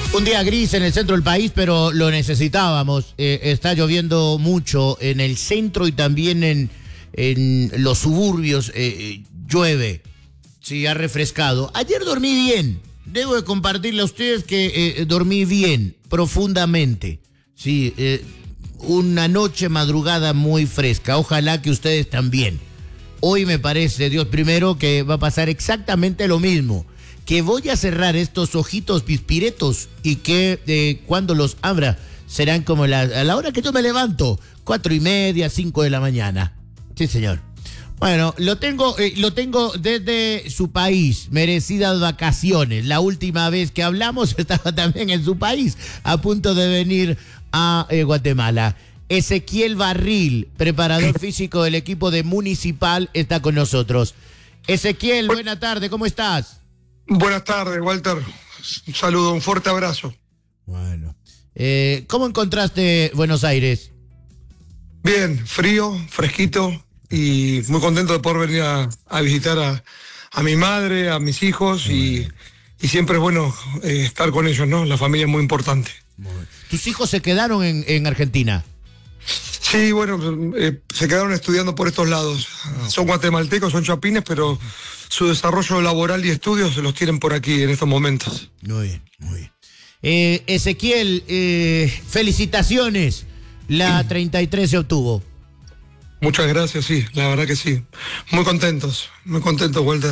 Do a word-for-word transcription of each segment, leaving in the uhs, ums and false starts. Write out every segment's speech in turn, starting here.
Un día gris en el centro del país, pero lo necesitábamos. Eh, está lloviendo mucho en el centro y también en, en los suburbios. Eh, llueve. Sí, ha refrescado. Ayer dormí bien. Debo de compartirle a ustedes que eh, dormí bien, profundamente. Sí, eh, una noche madrugada muy fresca. Ojalá que ustedes también. Hoy me parece, Dios primero, que va a pasar exactamente lo mismo. Que voy a cerrar estos ojitos pispiretos y que eh, cuando los abra serán como la, a la hora que yo me levanto, cuatro y media, cinco de la mañana. Sí, señor. Bueno, lo tengo, eh, lo tengo desde su país, merecidas vacaciones. La última vez que hablamos estaba también en su país, a punto de venir a eh, Guatemala. Ezequiel Barril, preparador físico del equipo de Municipal, está con nosotros. Ezequiel, buena tarde, ¿cómo estás? Buenas tardes, Walter. Un saludo, un fuerte abrazo. Bueno. Eh, ¿Cómo encontraste Buenos Aires? Bien, frío, fresquito y muy contento de poder venir a, a visitar a, a mi madre, a mis hijos y, y siempre es bueno eh, estar con ellos, ¿no? La familia es muy importante. ¿Tus hijos se quedaron en, en Argentina? Sí, bueno, eh, se quedaron estudiando por estos lados. Son guatemaltecos, son chapines, pero su desarrollo laboral y estudios se los tienen por aquí en estos momentos. Muy bien, muy bien. Eh, Ezequiel, eh, felicitaciones. La treinta y tres se obtuvo. Muchas gracias, sí, la verdad que sí. Muy contentos, muy contentos, Walter.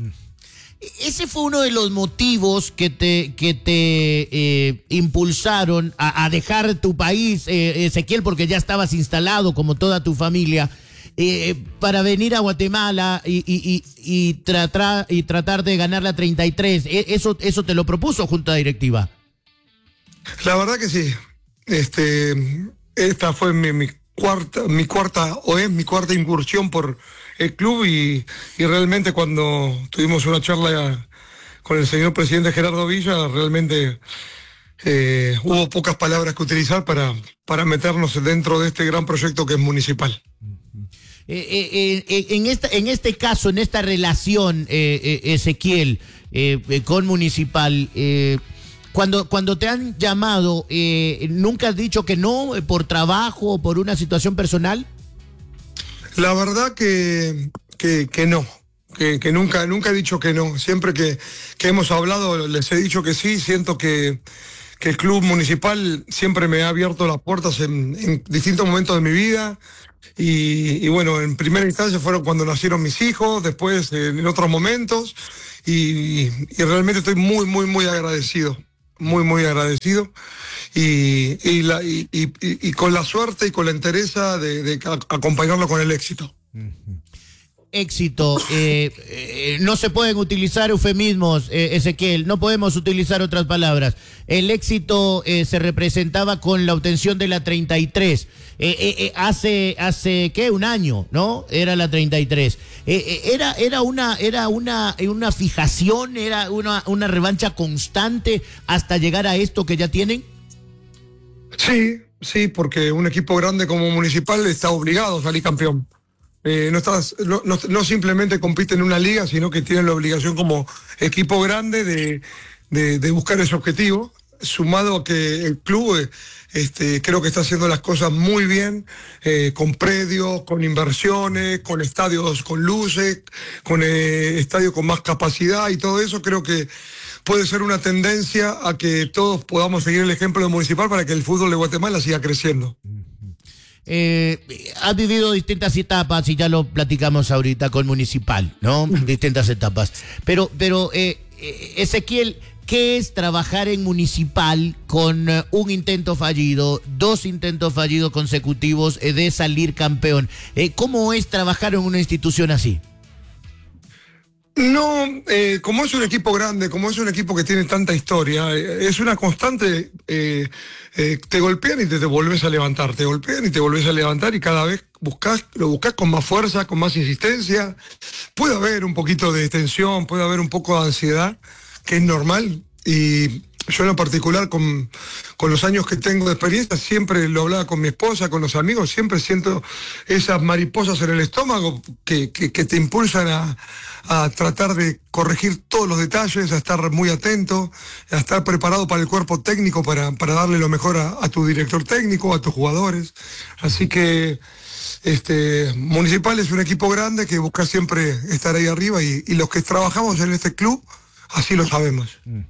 Ese fue uno de los motivos que te, que te eh, impulsaron a, a dejar tu país, eh, Ezequiel, porque ya estabas instalado como toda tu familia, eh, para venir a Guatemala y, y, y, y, tratar, y tratar de ganar la treinta y tres. ¿Eso, eso te lo propuso junto a directiva? La verdad que sí. Este, esta fue mi, mi cuarta, mi cuarta, o es mi cuarta incursión por el club y, y realmente cuando tuvimos una charla con el señor presidente Gerardo Villa, realmente eh, hubo pocas palabras que utilizar para, para meternos dentro de este gran proyecto que es Municipal. Eh, eh, eh, en, esta, en este caso, en esta relación, eh, eh, Ezequiel, eh, eh, con Municipal, eh, cuando, cuando te han llamado, eh, ¿nunca has dicho que no, eh, por trabajo o por una situación personal? La verdad que, que, que no, que, que nunca, nunca he dicho que no. Siempre que, que hemos hablado les he dicho que sí. Siento que, que el club Municipal siempre me ha abierto las puertas en, en distintos momentos de mi vida. Y, y bueno, en primera instancia fueron cuando nacieron mis hijos, después eh, en otros momentos. Y, y realmente estoy muy, muy, muy agradecido. Muy, muy agradecido. Y, y, la, y, y, y con la suerte y con la entereza de, de acompañarlo con el éxito. Éxito. Eh, eh, no se pueden utilizar eufemismos, eh, Ezequiel, no podemos utilizar otras palabras. El éxito eh, se representaba con la obtención de la treinta y tres. Eh, eh, eh, hace, hace, ¿qué? Un año, ¿no? Era la treinta y tres. Eh, eh, era, era una, era una, una fijación, era una, una revancha constante hasta llegar a esto que ya tienen. Sí, sí, porque un equipo grande como Municipal está obligado a salir campeón. Eh, no, estás, no, no, no simplemente compite en una liga, sino que tienen la obligación como equipo grande de, de, de buscar ese objetivo, sumado a que el club eh, este, creo que está haciendo las cosas muy bien, eh, con predios, con inversiones, con estadios con luces, con eh, estadios con más capacidad y todo eso. Creo que puede ser una tendencia a que todos podamos seguir el ejemplo de Municipal para que el fútbol de Guatemala siga creciendo. Eh, has vivido distintas etapas y ya lo platicamos ahorita con Municipal, ¿no? Distintas etapas. Pero, pero eh, Ezequiel, ¿qué es trabajar en Municipal con uh, un intento fallido, dos intentos fallidos consecutivos eh, de salir campeón? Eh, ¿Cómo es trabajar en una institución así? No, eh, como es un equipo grande, como es un equipo que tiene tanta historia, eh, es una constante, eh, eh, te golpean y te, te volvés a levantar, te golpean y te volvés a levantar y cada vez buscás, lo buscás con más fuerza, con más insistencia. Puede haber un poquito de tensión, puede haber un poco de ansiedad, que es normal, y yo en lo particular con, con los años que tengo de experiencia, siempre lo hablaba con mi esposa, con los amigos, siempre siento esas mariposas en el estómago que, que, que te impulsan a, a tratar de corregir todos los detalles, a estar muy atento, a estar preparado para el cuerpo técnico, para, para darle lo mejor a, a tu director técnico, a tus jugadores. Así que este Municipal es un equipo grande que busca siempre estar ahí arriba y, y los que trabajamos en este club así lo sabemos.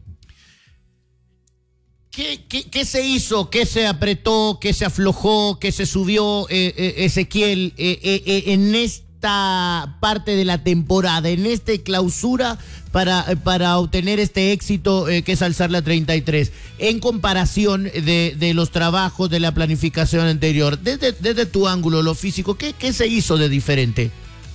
¿Qué, qué, qué se hizo? ¿Qué se apretó? ¿Qué se aflojó? ¿Qué se subió, eh, eh, Ezequiel, eh, eh, en esta parte de la temporada, en esta clausura para, para obtener este éxito eh, que es alzar la treinta y tres, en comparación de, de los trabajos de la planificación anterior? Desde, desde tu ángulo, lo físico, ¿qué, qué se hizo de diferente?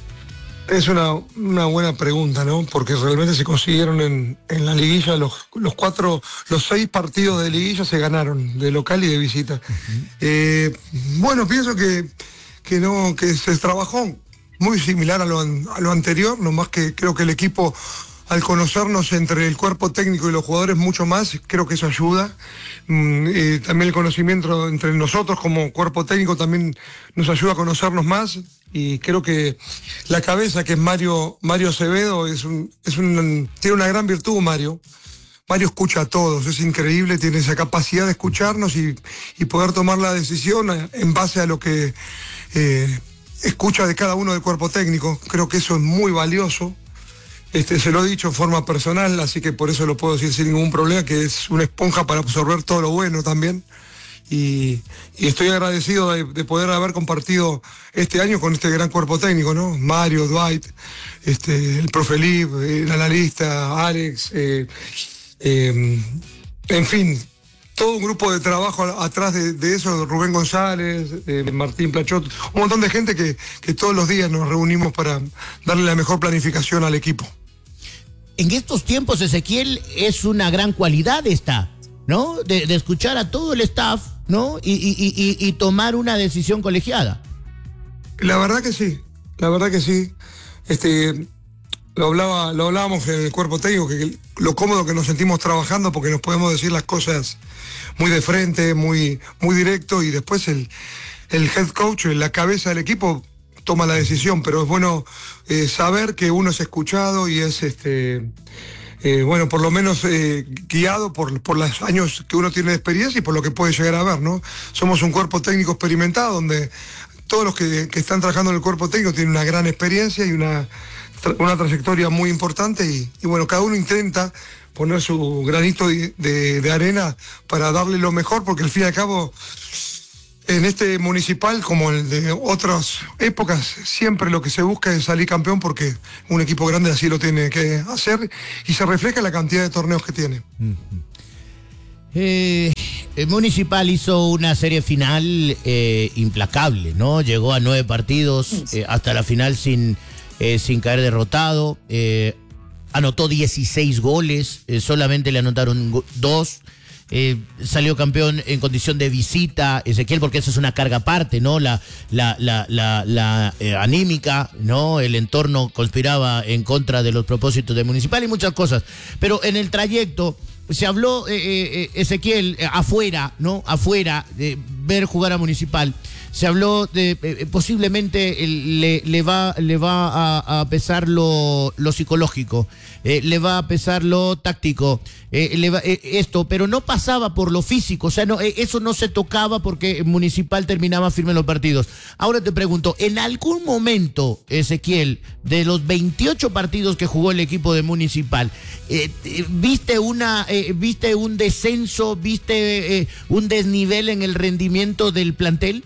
Es una, una buena pregunta, ¿no? Porque realmente se consiguieron en, en la liguilla los, los cuatro, los seis partidos de liguilla se ganaron, de local y de visita. Uh-huh. Eh, bueno, pienso que, que no, que se trabajó muy similar a lo, a lo anterior, nomás que creo que el equipo, al conocernos entre el cuerpo técnico y los jugadores mucho más, creo que eso ayuda. Mm, eh, también el conocimiento entre nosotros como cuerpo técnico también nos ayuda a conocernos más. Y creo que la cabeza, que es Mario, Mario Acevedo, es un, es un, tiene una gran virtud, Mario. Mario escucha a todos, es increíble, tiene esa capacidad de escucharnos y, y poder tomar la decisión en base a lo que eh, escucha de cada uno del cuerpo técnico. Creo que eso es muy valioso. Este, se lo he dicho en forma personal, así que por eso lo puedo decir sin ningún problema, que es una esponja para absorber todo lo bueno también. Y, y estoy agradecido de, de poder haber compartido este año con este gran cuerpo técnico, ¿no? Mario, Dwight, este, el profe Lib, el analista, Alex, eh, eh, en fin, todo un grupo de trabajo atrás de, de eso, Rubén González, eh, Martín Plachot, un montón de gente que, que todos los días nos reunimos para darle la mejor planificación al equipo. En estos tiempos, Ezequiel, es una gran cualidad esta, ¿no? De, de escuchar a todo el staff, ¿no? Y, y, y, y tomar una decisión colegiada. La verdad que sí, la verdad que sí. Este, lo hablaba, lo hablábamos en el cuerpo técnico, que lo cómodo que nos sentimos trabajando porque nos podemos decir las cosas muy de frente, muy, muy directo, y después el, el head coach, la cabeza del equipo, toma la decisión, pero es bueno eh, saber que uno es escuchado y es este eh, bueno, por lo menos eh, guiado por, por los años que uno tiene de experiencia y por lo que puede llegar a ver, ¿no? Somos un cuerpo técnico experimentado donde todos los que, que están trabajando en el cuerpo técnico tienen una gran experiencia y una, una trayectoria muy importante y, y bueno, cada uno intenta poner su granito de, de, de arena para darle lo mejor, porque al fin y al cabo en este Municipal, como el de otras épocas, siempre lo que se busca es salir campeón, porque un equipo grande así lo tiene que hacer y se refleja en la cantidad de torneos que tiene. Uh-huh. eh, el Municipal hizo una serie final eh, implacable, ¿no? Llegó a nueve partidos eh, hasta la final sin, eh, sin caer derrotado. Eh, anotó dieciséis goles, eh, solamente le anotaron go- dos. Eh, salió campeón en condición de visita, Ezequiel, porque esa es una carga aparte, ¿no? La, la, la, la, la eh, anímica, ¿no? El entorno conspiraba en contra de los propósitos de Municipal y muchas cosas. Pero en el trayecto se habló, eh, eh, Ezequiel, eh, afuera, ¿no? Afuera, de ver jugar a Municipal. Se habló de eh, posiblemente el, le, le va, le va a, a pesar lo, lo psicológico, eh, le va a pesar lo táctico, eh, le va, eh, esto, pero no pasaba por lo físico, o sea, no, eh, eso no se tocaba porque Municipal terminaba firme en los partidos. Ahora te pregunto, ¿en algún momento, Ezequiel, de los veintiocho partidos que jugó el equipo de Municipal, eh, eh, viste una, eh, viste un descenso, viste eh, un desnivel en el rendimiento del plantel?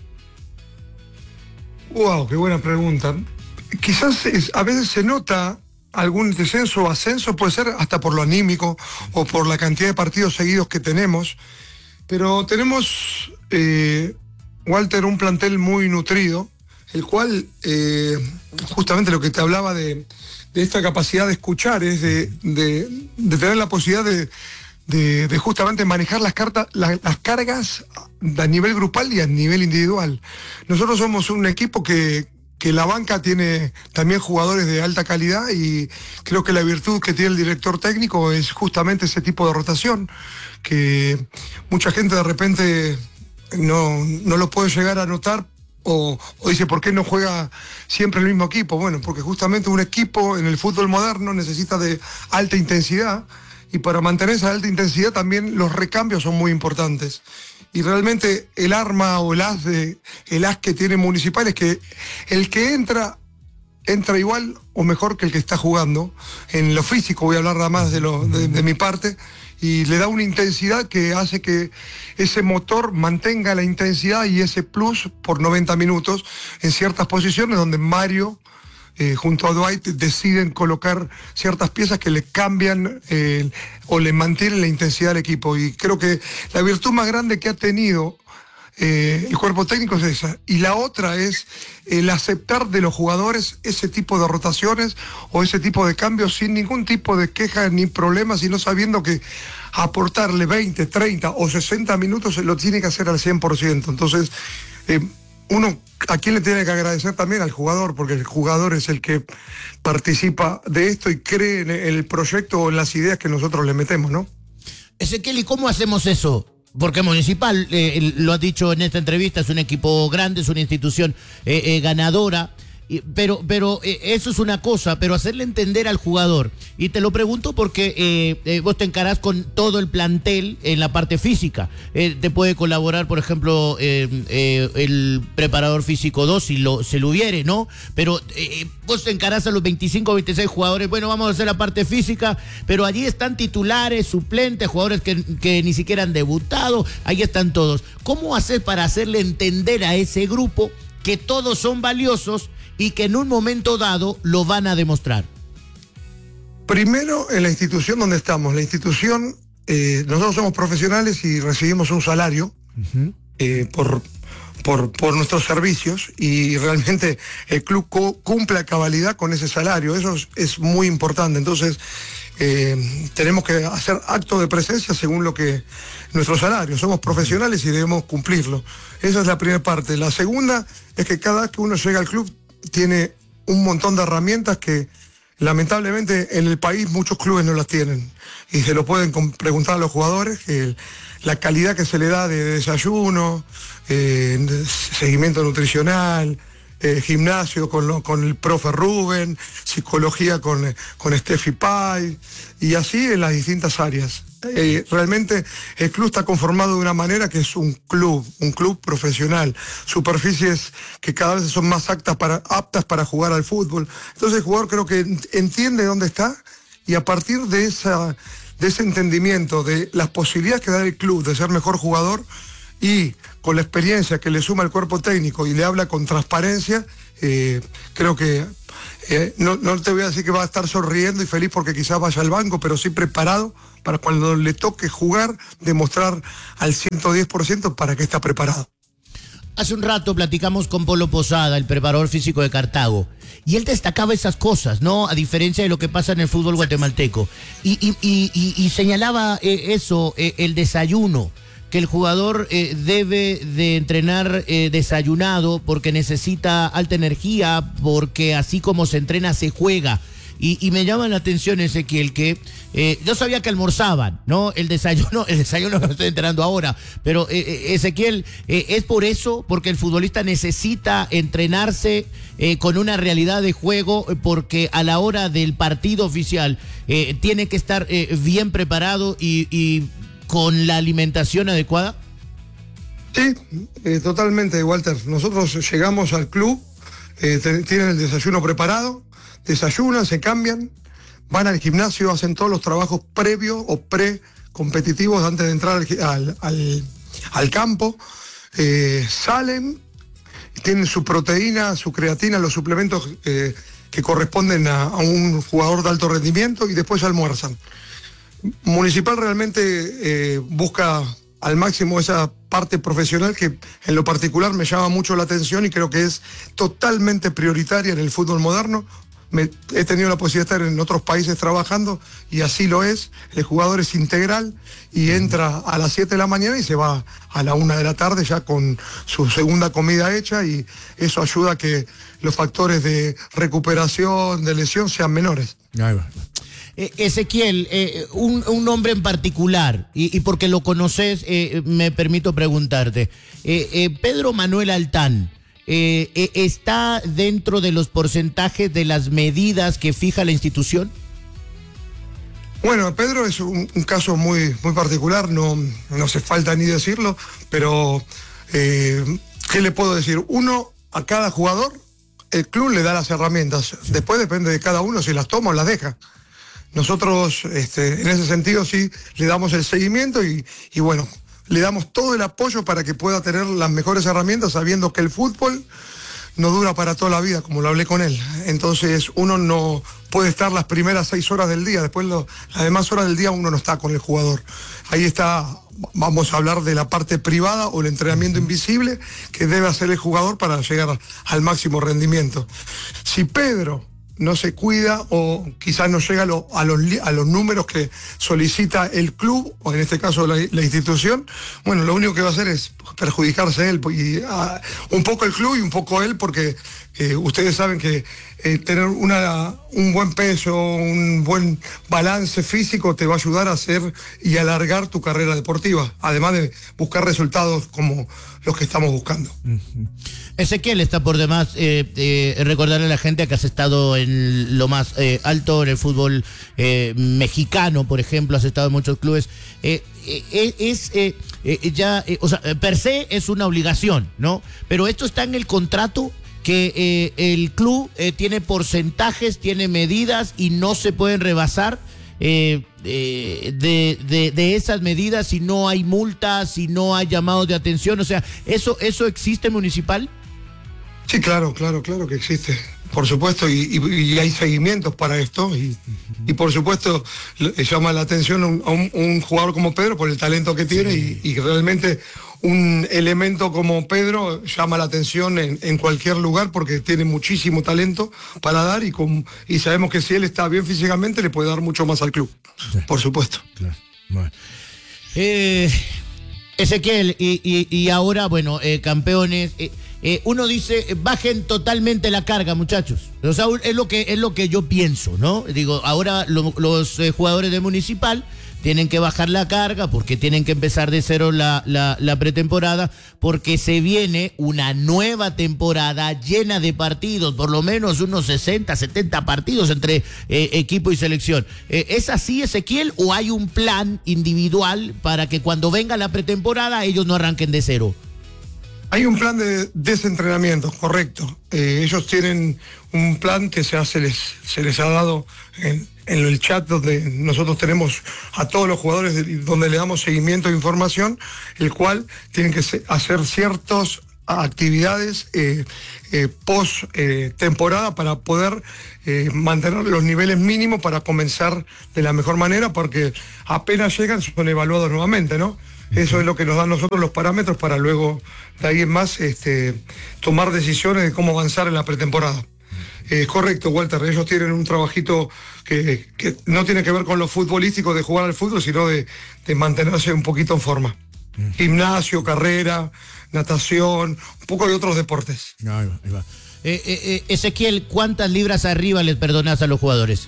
Wow, qué buena pregunta. Quizás es, a veces se nota algún descenso o ascenso, puede ser hasta por lo anímico o por la cantidad de partidos seguidos que tenemos, pero tenemos, eh, Walter, un plantel muy nutrido, el cual, eh, justamente lo que te hablaba de, de esta capacidad de escuchar, es de, de, de tener la posibilidad de, de, de justamente manejar las, cartas, la, las cargas a nivel grupal y a nivel individual. Nosotros somos un equipo que, que la banca tiene también jugadores de alta calidad y creo que la virtud que tiene el director técnico es justamente ese tipo de rotación, que mucha gente de repente no, no lo puede llegar a notar o, o dice, ¿por qué no juega siempre el mismo equipo? Bueno, porque justamente un equipo en el fútbol moderno necesita de alta intensidad y para mantener esa alta intensidad también los recambios son muy importantes. Y realmente el arma o el as, de, el as que tiene Municipal es que el que entra, entra igual o mejor que el que está jugando. En lo físico voy a hablar nada más de, lo, de, de mi parte, y le da una intensidad que hace que ese motor mantenga la intensidad y ese plus por noventa minutos en ciertas posiciones donde Mario... Eh, junto a Dwight deciden colocar ciertas piezas que le cambian eh, o le mantienen la intensidad del equipo, y creo que la virtud más grande que ha tenido eh, el cuerpo técnico es esa, y la otra es el aceptar de los jugadores ese tipo de rotaciones o ese tipo de cambios sin ningún tipo de queja ni problema, sino sabiendo que aportarle veinte, treinta o sesenta minutos lo tiene que hacer al cien por ciento. Entonces eh, uno, ¿a quién le tiene que agradecer también? Al jugador, porque el jugador es el que participa de esto y cree en el proyecto o en las ideas que nosotros le metemos, ¿no? Ezequiel, ¿y cómo hacemos eso? Porque Municipal, eh, lo has dicho en esta entrevista, es un equipo grande, es una institución eh, eh, ganadora, y, pero, pero eh, eso es una cosa, pero hacerle entender al jugador, y te lo pregunto porque eh, eh, vos te encarás con todo el plantel en la parte física, eh, te puede colaborar, por ejemplo, eh, eh, el preparador físico dos, si lo, se lo hubiere, ¿no? Pero eh, vos te encarás a los veinticinco, veintiséis jugadores, bueno, vamos a hacer la parte física, pero allí están titulares, suplentes, jugadores que, que ni siquiera han debutado, ahí están todos. ¿Cómo hacer para hacerle entender a ese grupo que todos son valiosos y que en un momento dado lo van a demostrar? Primero, en la institución donde estamos. La institución, eh, nosotros somos profesionales y recibimos un salario uh-huh. eh, por, por, por nuestros servicios, y realmente el club co- cumple a cabalidad con ese salario. Eso es, es muy importante. Entonces, eh, tenemos que hacer acto de presencia según lo que nuestro salario. Somos profesionales y debemos cumplirlo. Esa es la primera parte. La segunda es que cada vez que uno llega al club tiene un montón de herramientas que lamentablemente en el país muchos clubes no las tienen, y se lo pueden preguntar a los jugadores, que la calidad que se le da de desayuno, eh, de seguimiento nutricional, eh, gimnasio con, lo, con el profe Rubén, psicología con, con Steffi Pai, y así en las distintas áreas. Eh, realmente el club está conformado de una manera que es un club, un club profesional, superficies que cada vez son más aptas para, aptas para jugar al fútbol. Entonces el jugador creo que entiende dónde está, y a partir de, esa, de ese entendimiento de las posibilidades que da el club de ser mejor jugador, y con la experiencia que le suma el cuerpo técnico y le habla con transparencia, eh, creo que eh, no, no te voy a decir que va a estar sonriendo y feliz porque quizás vaya al banco, pero sí preparado para cuando le toque jugar, demostrar al ciento diez por ciento para que está preparado. Hace un rato platicamos con Polo Posada, el preparador físico de Cartago, y él destacaba esas cosas, ¿no? A diferencia de lo que pasa en el fútbol guatemalteco. Y, y, y, y, y señalaba eh, eso, eh, el desayuno, que el jugador eh, debe de entrenar eh, desayunado porque necesita alta energía, porque así como se entrena se juega. Y, y me llama la atención, Ezequiel, que eh, yo sabía que almorzaban, ¿no? El desayuno, el desayuno me lo estoy enterando ahora, pero eh, Ezequiel, eh, es por eso, porque el futbolista necesita entrenarse eh, con una realidad de juego, porque a la hora del partido oficial eh, tiene que estar eh, bien preparado y, y con la alimentación adecuada. Sí, eh, totalmente, Walter. Nosotros llegamos al club, eh, tienen el desayuno preparado, desayunan, se cambian, van al gimnasio, hacen todos los trabajos previos o pre-competitivos antes de entrar al, al, al, al campo, eh, salen, tienen su proteína, su creatina, los suplementos eh, que corresponden a, a un jugador de alto rendimiento, y después almuerzan. Municipal realmente eh, busca al máximo esa parte profesional que en lo particular me llama mucho la atención y creo que es totalmente prioritaria en el fútbol moderno. me, he tenido la posibilidad de estar en otros países trabajando y así lo es. El jugador es integral y entra a las siete de la mañana y se va a la una de la tarde ya con su segunda comida hecha, y eso ayuda a que los factores de recuperación, de lesión sean menores. Ahí va. Eh, Ezequiel, eh, un, un nombre en particular, y, y porque lo conoces, eh, me permito preguntarte. Eh, eh, Pedro Manuel Altán, eh, eh, ¿está dentro de los porcentajes de las medidas que fija la institución? Bueno, Pedro es un, un caso muy, muy particular, no, no hace falta ni decirlo, pero eh, ¿qué le puedo decir? Uno, a cada jugador, el club le da las herramientas. Sí. Después depende de cada uno si las toma o las deja. Nosotros, este, en ese sentido, sí, le damos el seguimiento y, y bueno, le damos todo el apoyo para que pueda tener las mejores herramientas, sabiendo que el fútbol no dura para toda la vida, como lo hablé con él. Entonces uno no puede estar las primeras seis horas del día, después lo, las demás horas del día uno no está con el jugador. Ahí está, vamos a hablar de la parte privada o el entrenamiento invisible que debe hacer el jugador para llegar al máximo rendimiento. Si Pedro no se cuida o quizás no llega a, lo, a, los, a los números que solicita el club, o en este caso la, la institución, bueno, lo único que va a hacer es perjudicarse él, y, uh, un poco el club y un poco él, porque eh, ustedes saben que eh, tener una, un buen peso, un buen balance físico te va a ayudar a hacer y alargar tu carrera deportiva, además de buscar resultados como los que estamos buscando. Uh-huh. Ezequiel, está por demás eh, eh, recordarle a la gente que has estado en lo más eh, alto en el fútbol eh, mexicano, por ejemplo, has estado en muchos clubes. Eh, eh, es eh, eh, ya, eh, o sea, per se es una obligación, ¿no? Pero esto está en el contrato, que eh, el club eh, tiene porcentajes, tiene medidas y no se pueden rebasar eh, eh, de, de, de esas medidas si no hay multas, si no hay llamados de atención. O sea, ¿eso, eso existe municipal? Sí, claro, claro, claro que existe, por supuesto, y, y, y hay seguimientos para esto, y, y por supuesto llama la atención a un, a un, un jugador como Pedro por el talento que tiene, sí. y, y realmente un elemento como Pedro llama la atención en, en cualquier lugar porque tiene muchísimo talento para dar, y, con, y sabemos que si él está bien físicamente le puede dar mucho más al club, sí. por supuesto. Claro. Bueno. Eh, Ezequiel, y, y, y ahora, bueno, eh, campeones... Eh, Eh, uno dice, bajen totalmente la carga, muchachos. O sea, es lo que, es lo que yo pienso, ¿no? Digo, ahora lo, los eh, jugadores de Municipal tienen que bajar la carga porque tienen que empezar de cero la, la, la pretemporada, porque se viene una nueva temporada llena de partidos, por lo menos unos sesenta, setenta partidos entre eh, equipo y selección. Eh, ¿Es así, Ezequiel, o hay un plan individual para que cuando venga la pretemporada ellos no arranquen de cero? Hay un plan de desentrenamiento, correcto. Eh, ellos tienen un plan que se, hace, les, se les ha dado en, en el chat donde nosotros tenemos a todos los jugadores, de, donde le damos seguimiento e información, el cual tienen que se, hacer ciertas actividades eh, eh, post eh, temporada para poder eh, mantener los niveles mínimos para comenzar de la mejor manera, porque apenas llegan son evaluados nuevamente, ¿no? Eso es lo que nos dan nosotros los parámetros para luego, de ahí en más, este, tomar decisiones de cómo avanzar en la pretemporada. Es eh, correcto, Walter, ellos tienen un trabajito que, que no tiene que ver con lo futbolístico de jugar al fútbol, sino de, de mantenerse un poquito en forma. Mm. Gimnasio, carrera, natación, un poco de otros deportes. No, ahí va, ahí va. Eh, eh, eh, Ezequiel, ¿cuántas libras arriba les perdonás a los jugadores?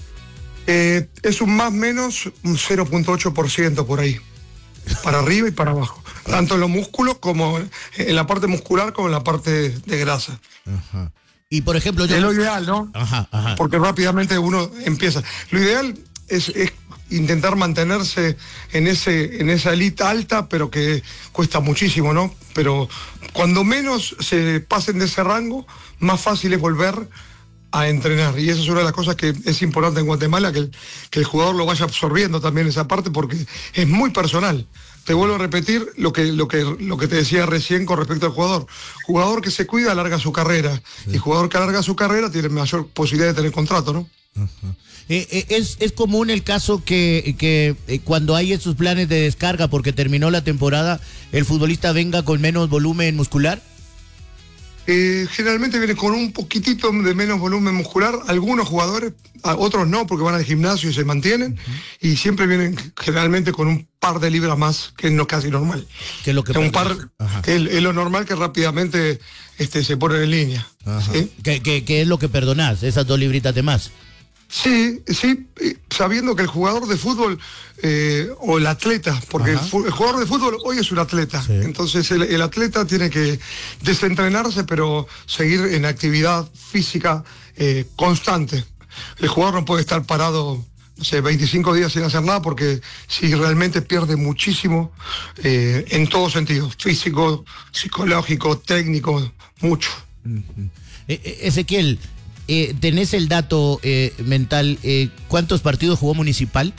Eh, es un más o menos un cero punto ocho por ciento por ahí. Para arriba y para abajo, tanto en los músculos como en la parte muscular como en la parte de grasa. Ajá. Y por ejemplo, yo... es lo ideal, ¿no? Ajá, ajá. Porque rápidamente uno empieza. Lo ideal es, es intentar mantenerse en ese en esa elite alta, pero que cuesta muchísimo, ¿no? Pero cuando menos se pasen de ese rango, más fácil es volver a entrenar, y eso es una de las cosas que es importante en Guatemala, que el, que el jugador lo vaya absorbiendo también esa parte, porque es muy personal. Te vuelvo a repetir lo que, lo que, lo que te decía recién con respecto al jugador. Jugador que se cuida alarga su carrera, sí. y jugador que alarga su carrera tiene mayor posibilidad de tener contrato, ¿no? Uh-huh. Eh, eh, es, es común el caso que, que eh, cuando hay esos planes de descarga porque terminó la temporada, el futbolista venga con menos volumen muscular. Eh, generalmente viene con un poquitito de menos volumen muscular, algunos jugadores, otros no, porque van al gimnasio y se mantienen, uh-huh. y siempre vienen generalmente con un par de libras más, que es no casi normal. ¿Qué es lo que o sea, un par, que es, es lo normal que rápidamente este, se ponen en línea. ¿Sí? ¿Qué, qué, ¿Qué es lo que perdonás? Esas dos libritas de más. Sí, sí, sabiendo que el jugador de fútbol eh, o el atleta, porque el, el jugador de fútbol hoy es un atleta, sí. entonces el, el atleta tiene que desentrenarse, pero seguir en actividad física eh, constante. El jugador no puede estar parado, no sé, veinticinco días sin hacer nada, porque si realmente pierde muchísimo eh, en todos sentidos, físico, psicológico, técnico, mucho. Uh-huh. eh, Ezequiel, Eh, ¿tenés el dato eh, mental? Eh, ¿Cuántos partidos jugó Municipal?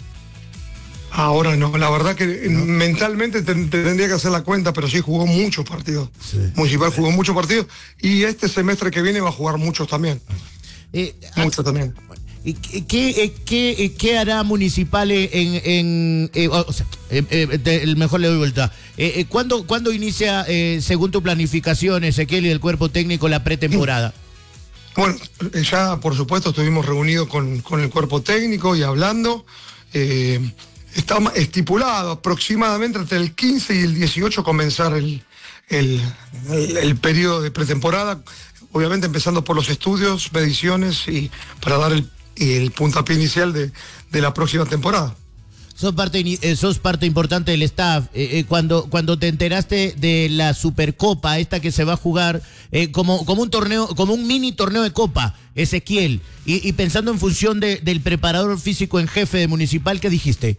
Ahora no, la verdad que ¿no? mentalmente te, te tendría que hacer la cuenta, pero sí jugó muchos partidos. Sí. Municipal jugó muchos partidos y este semestre que viene va a jugar muchos también. Eh, muchos también. ¿Y qué, qué, qué, qué hará Municipal en... en eh, o sea, eh, eh, te, el mejor le doy vuelta. Eh, eh, ¿cuándo, ¿Cuándo inicia, eh, según tu planificación, Ezequiel, y el cuerpo técnico, la pretemporada? Bueno, ya por supuesto estuvimos reunidos con, con el cuerpo técnico y hablando. Eh, está estipulado aproximadamente entre el quince y el dieciocho comenzar el, el, el, el periodo de pretemporada, obviamente empezando por los estudios, mediciones y para dar el, el puntapié inicial de, de la próxima temporada. Sos parte, eh, sos parte importante del staff. Eh, eh, cuando, cuando te enteraste de la Supercopa, esta que se va a jugar eh, como, como un torneo, como un mini torneo de Copa, Ezequiel, y, y pensando en función de, del preparador físico en jefe de Municipal, ¿qué dijiste?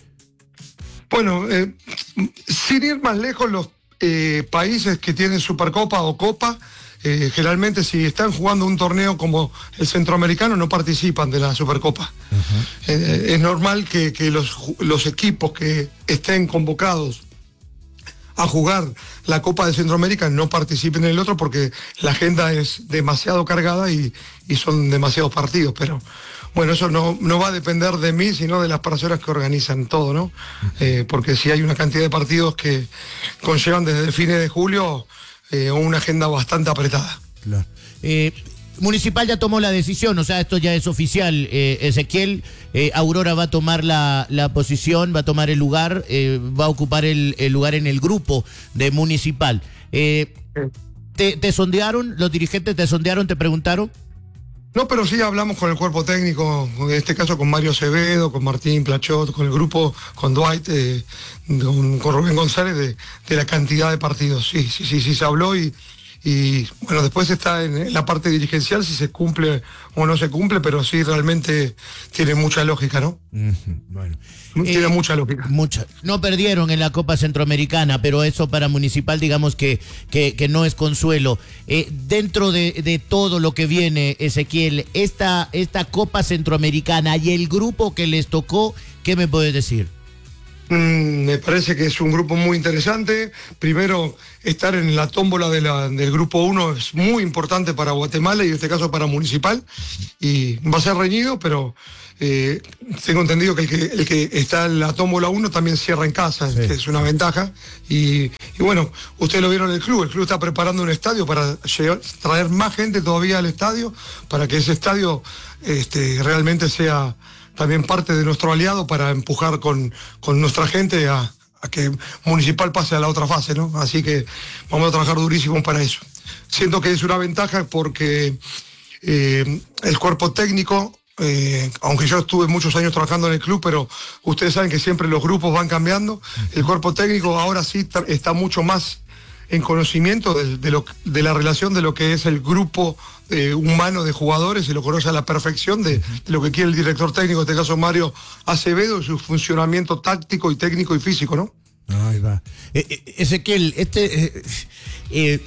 Bueno, eh, sin ir más lejos, los eh, países que tienen Supercopa o Copa, eh, generalmente si están jugando un torneo como el centroamericano no participan de la Supercopa. Uh-huh. Eh, es normal que, que los, los equipos que estén convocados a jugar la Copa de Centroamérica no participen en el otro porque la agenda es demasiado cargada y, y son demasiados partidos, pero bueno, eso no, no va a depender de mí, sino de las personas que organizan todo, ¿no? Eh, porque si hay una cantidad de partidos que conllevan desde el fines de julio eh, una agenda bastante apretada. Claro. Eh, Municipal ya tomó la decisión, o sea, esto ya es oficial, eh, Ezequiel, eh, Aurora va a tomar la, la posición, va a tomar el lugar, eh, va a ocupar el, el lugar en el grupo de Municipal. Eh, ¿te, ¿Te sondearon, los dirigentes te sondearon, te preguntaron? No, pero sí hablamos con el cuerpo técnico, en este caso con Mario Acevedo, con Martín Plachot, con el grupo, con Dwight, eh, con, con Rubén González, de, de la cantidad de partidos. Sí, sí, sí, sí se habló y, y bueno, después está en la parte dirigencial si se cumple o no se cumple, pero sí realmente tiene mucha lógica, ¿no? Uh-huh, bueno. Tiene eh, mucha lógica. Mucha. No perdieron en la Copa Centroamericana, pero eso para Municipal digamos que, que, que no es consuelo. Eh, dentro de, de todo lo que viene, Ezequiel, esta, esta Copa Centroamericana y el grupo que les tocó, ¿qué me puedes decir? Mm, me parece que es un grupo muy interesante. Primero, estar en la tómbola de la, del grupo uno es muy importante para Guatemala y en este caso para Municipal. Y va a ser reñido, pero eh, tengo entendido que el, que el que está en la tómbola uno también cierra en casa, sí. que es una ventaja. Y, y bueno, ustedes lo vieron en el club. El club está preparando un estadio para llegar, traer más gente todavía al estadio, para que ese estadio este, realmente sea también parte de nuestro aliado para empujar con, con nuestra gente a, a que Municipal pase a la otra fase, ¿no? Así que vamos a trabajar durísimo para eso. Siento que es una ventaja porque eh, el cuerpo técnico, eh, aunque yo estuve muchos años trabajando en el club, pero ustedes saben que siempre los grupos van cambiando, el cuerpo técnico ahora sí está mucho más en conocimiento de, de, lo, de la relación de lo que es el grupo eh, humano de jugadores, y lo conoce a la perfección de, de lo que quiere el director técnico, en este caso Mario Acevedo, y su funcionamiento táctico y técnico y físico, ¿no? Ahí va. Eh, eh, Ezequiel, este eh, eh,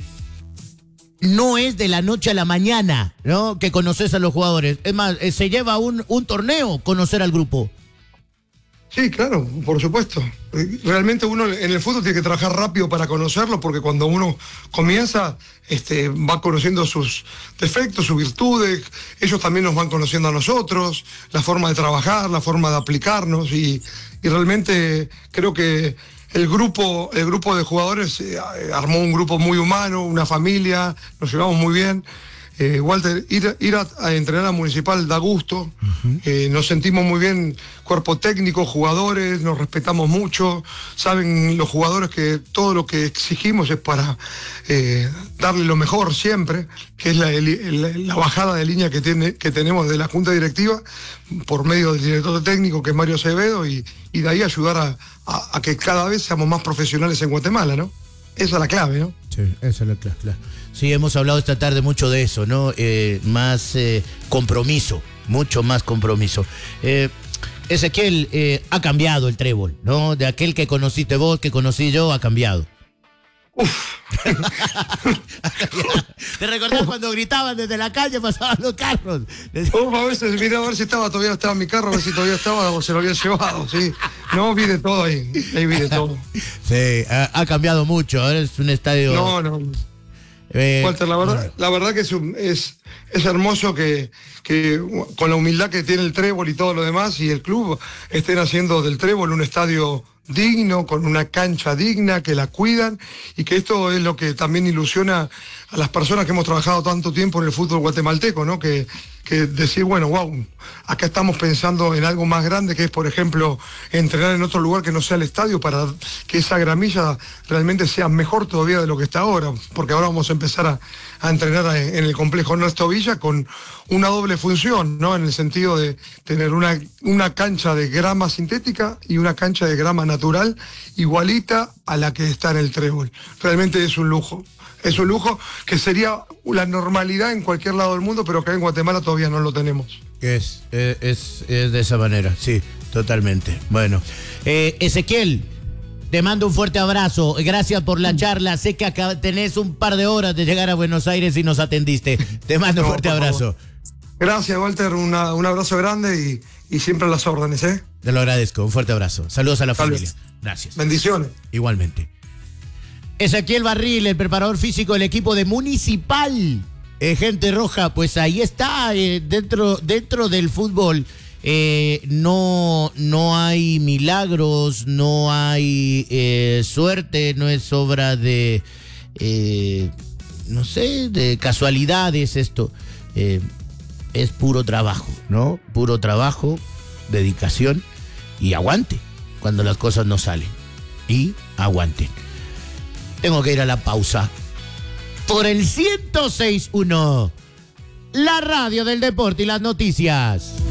no es de la noche a la mañana, ¿no? Que conoces a los jugadores. Es más, eh, se lleva un, un torneo conocer al grupo. Sí, claro, por supuesto. Realmente uno en el fútbol tiene que trabajar rápido para conocerlo, porque cuando uno comienza, este, va conociendo sus defectos, sus virtudes, ellos también nos van conociendo a nosotros, la forma de trabajar, la forma de aplicarnos, y, y realmente creo que el grupo, el grupo de jugadores eh, armó un grupo muy humano, una familia, nos llevamos muy bien. Eh, Walter, ir, ir a, a entrenar a Municipal da gusto, uh-huh. eh, nos sentimos muy bien, cuerpo técnico, jugadores, nos respetamos mucho, saben los jugadores que todo lo que exigimos es para eh, darle lo mejor siempre, que es la, el, la bajada de línea que, tiene, que tenemos de la Junta Directiva, por medio del director técnico que es Mario Acevedo, y, y de ahí ayudar a, a, a que cada vez seamos más profesionales en Guatemala, ¿no? Esa es la clave, ¿no? Sí, esa es la clave. Sí, hemos hablado esta tarde mucho de eso, ¿no? Eh, más eh, compromiso, mucho más compromiso. Eh, Ezequiel, eh, ha cambiado el trébol, ¿no? De aquel que conociste vos, que conocí yo, ha cambiado. Uf. ¿Te recordás cuando gritaban desde la calle, pasaban los carros? Uf, a veces miré a ver si estaba todavía estaba en mi carro, a ver si todavía estaba o se lo había llevado, sí. No, vi de todo ahí, ahí vi de todo. Sí, ha, ha cambiado mucho, ahora es un estadio... No, no. Eh, Walter, la verdad, la verdad que es, un, es, es hermoso que, que con la humildad que tiene el trébol y todo lo demás y el club estén haciendo del trébol un estadio digno, con una cancha digna, que la cuidan, y que esto es lo que también ilusiona a las personas que hemos trabajado tanto tiempo en el fútbol guatemalteco, ¿no? Que, que decir, bueno, wow, acá estamos pensando en algo más grande, que es, por ejemplo, entrenar en otro lugar que no sea el estadio, para que esa gramilla realmente sea mejor todavía de lo que está ahora, porque ahora vamos a empezar a, a entrenar en el complejo Ernesto Villa con una doble función, ¿no? En el sentido de tener una, una cancha de grama sintética y una cancha de grama natural igualita a la que está en el trébol. Realmente es un lujo. Es un lujo que sería la normalidad en cualquier lado del mundo, pero que en Guatemala todavía no lo tenemos. Es, es, es, es de esa manera, sí, totalmente. Bueno, eh, Ezequiel, te mando un fuerte abrazo. Gracias por la charla. Sé que acá tenés un par de horas de llegar a Buenos Aires y nos atendiste. Te mando un no, fuerte abrazo. Gracias, Walter. Una, un abrazo grande y, y siempre a las órdenes, ¿eh? Te lo agradezco. Un fuerte abrazo. Saludos a la Saludos. familia. Gracias. Bendiciones. Igualmente. Ezequiel Barril, el preparador físico del equipo de Municipal, eh, gente roja, pues ahí está, eh, dentro, dentro del fútbol eh, no, no hay milagros, no hay eh, suerte, no es obra de, eh, no sé, de casualidades esto, eh, es puro trabajo, ¿no? Puro trabajo, dedicación y aguante cuando las cosas no salen, y aguanten. Tengo que ir a la pausa. Por el ciento seis punto uno, la radio del deporte y las noticias.